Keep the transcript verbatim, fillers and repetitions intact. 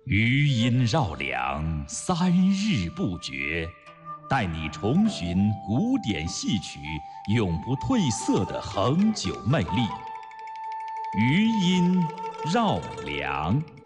余音绕梁，三日不绝，带你重寻古典戏曲永不褪色的恒久魅力。余音绕梁。